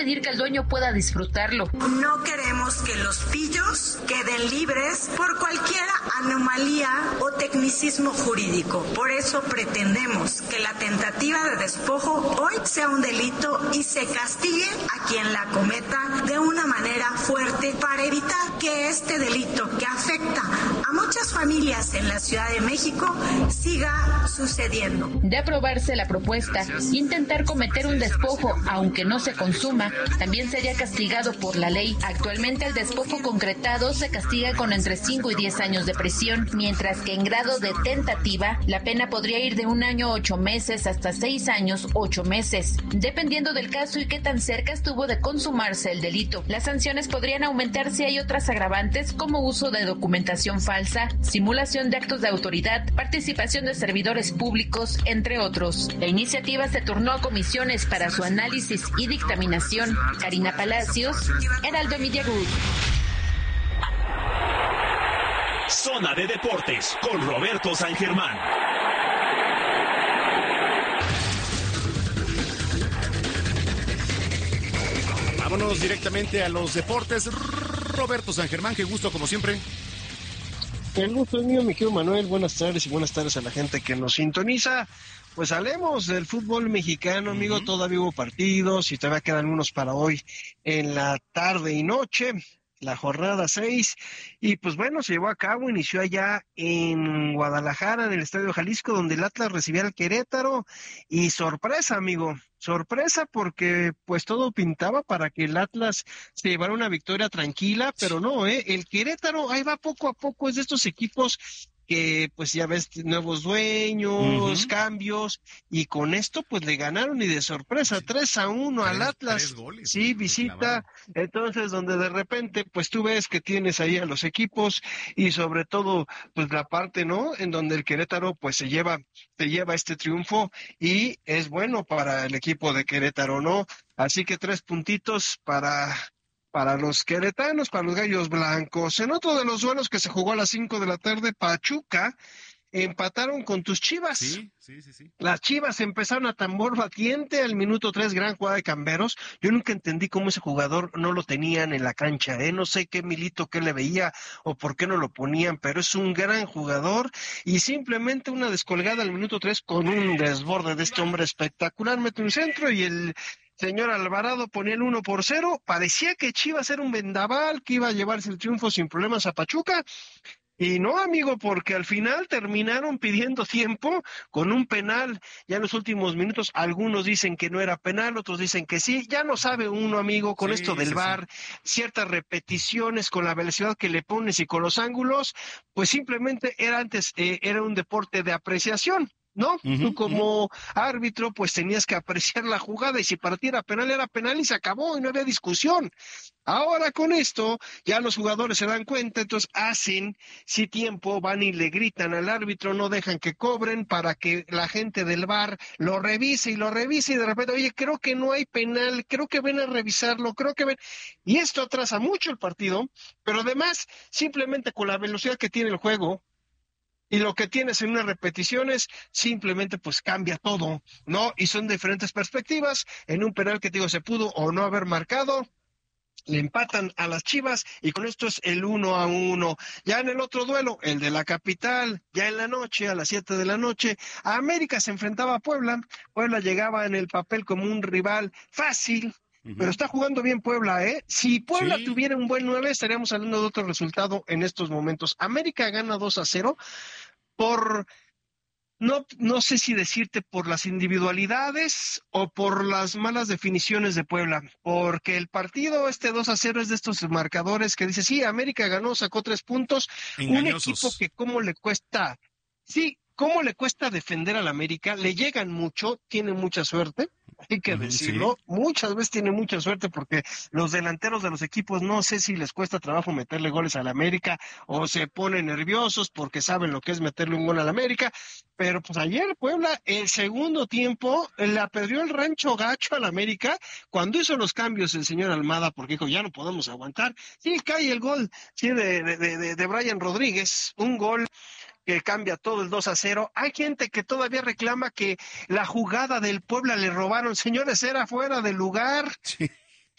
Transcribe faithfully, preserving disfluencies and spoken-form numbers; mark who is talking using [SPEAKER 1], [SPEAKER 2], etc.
[SPEAKER 1] pedir que el dueño pueda disfrutarlo.
[SPEAKER 2] No queremos que los pillos queden libres por cualquier anomalía o tecnicismo jurídico. Por eso pretendemos que la tentativa de despojo hoy sea un delito y se castigue a quien la cometa de una manera fuerte para evitar que este delito que afecta a muchas familias en la Ciudad de México siga sucediendo.
[SPEAKER 1] De aprobarse la propuesta, intentar cometer un despojo, aunque no se consuma, también sería castigado por la ley. Actualmente el despojo concretado se castiga con entre cinco y diez años de prisión, mientras que en grado de tentativa, la pena podría ir de un año ocho meses hasta seis años ocho meses, dependiendo del caso y qué tan cerca estuvo de consumarse el delito. Las sanciones podrían aumentar si hay otras agravantes como uso de documentación falsa, simulación de actos de autoridad, participación de servidores públicos, entre otros. La iniciativa se turnó a comisiones para su análisis y dictaminación. Karina Palacios, Heraldo Media Group.
[SPEAKER 3] Zona de Deportes con Roberto San Germán.
[SPEAKER 4] Vámonos directamente a los deportes. Roberto San Germán, qué gusto como siempre.
[SPEAKER 5] El gusto es mío, mi querido Manuel. Buenas tardes y buenas tardes a la gente que nos sintoniza. Pues hablemos del fútbol mexicano, amigo. Uh-huh. Todavía hubo partidos y todavía quedan unos para hoy en la tarde y noche, la jornada seis. Y pues bueno, se llevó a cabo, inició allá en Guadalajara, en el Estadio Jalisco, donde el Atlas recibía al Querétaro. Y sorpresa, amigo, sorpresa porque pues todo pintaba para que el Atlas se llevara una victoria tranquila, pero no, ¿eh? El Querétaro ahí va poco a poco, es de estos equipos que pues ya ves, nuevos dueños, uh-huh. cambios, y con esto pues le ganaron y de sorpresa, sí. tres a uno al Atlas, tres goles, sí, sí, visita, entonces donde de repente pues tú ves que tienes ahí a los equipos y sobre todo pues la parte, ¿no?, en donde el Querétaro pues se lleva, se lleva este triunfo y es bueno para el equipo de Querétaro, ¿no? Así que tres puntitos para... para los queretanos, para los gallos blancos. En otro de los duelos que se jugó a las cinco de la tarde, Pachuca empataron con tus Chivas.
[SPEAKER 4] Sí, sí, sí, sí.
[SPEAKER 5] Las Chivas empezaron a tambor batiente al minuto tres, gran jugada de Camberos. Yo nunca entendí cómo ese jugador no lo tenían en la cancha, ¿eh? No sé qué Milito, qué le veía o por qué no lo ponían, pero es un gran jugador y simplemente una descolgada al minuto tres con un desborde de este hombre espectacular, mete un centro y el señor Alvarado ponía el uno por cero, parecía que Chivas era un vendaval, que iba a llevarse el triunfo sin problemas a Pachuca, y no, amigo, porque al final terminaron pidiendo tiempo con un penal, ya en los últimos minutos, algunos dicen que no era penal, otros dicen que sí, ya no sabe uno, amigo, con sí, esto del sí, V A R, sí. ciertas repeticiones con la velocidad que le pones y con los ángulos, pues simplemente era antes, eh, era un deporte de apreciación. ¿No? Uh-huh, Tú como uh-huh. árbitro pues tenías que apreciar la jugada y si para ti era penal, era penal y se acabó y no había discusión. Ahora con esto ya los jugadores se dan cuenta, entonces hacen, si tiempo, van y le gritan al árbitro, no dejan que cobren para que la gente del V A R lo revise y lo revise y de repente, oye, creo que no hay penal, creo que ven a revisarlo, creo que ven... Y esto atrasa mucho el partido, pero además simplemente con la velocidad que tiene el juego, y lo que tienes en unas repeticiones simplemente pues cambia todo, ¿no? Y son diferentes perspectivas. En un penal que te digo se pudo o no haber marcado, le empatan a las Chivas y con esto es el uno a uno. Ya en el otro duelo, el de la capital, ya en la noche, a las siete de la noche, a América se enfrentaba a Puebla. Puebla llegaba en el papel como un rival fácil, Uh-huh. pero está jugando bien Puebla, ¿eh? Si Puebla sí. tuviera un buen nueve, estaríamos hablando de otro resultado en estos momentos. América gana dos a cero por, no, no sé si decirte por las individualidades o por las malas definiciones de Puebla, porque el partido este dos a cero es de estos marcadores que dice, sí, América ganó, sacó tres puntos,
[SPEAKER 4] engañosos.
[SPEAKER 5] Un equipo que cómo le cuesta, sí, cómo le cuesta defender al América, le llegan mucho, tiene mucha suerte, hay que decirlo, sí. muchas veces tiene mucha suerte porque los delanteros de los equipos no sé si les cuesta trabajo meterle goles al América o se ponen nerviosos porque saben lo que es meterle un gol al América, pero pues ayer Puebla, el segundo tiempo, la perdió el rancho gacho al América, cuando hizo los cambios el señor Almada, porque dijo, ya no podemos aguantar, sí, cae el gol, sí, de, de, de, de Brian Rodríguez, un gol que cambia todo el dos a cero. Hay gente que todavía reclama que la jugada del Puebla le robaron. Señores, era fuera de lugar. Sí.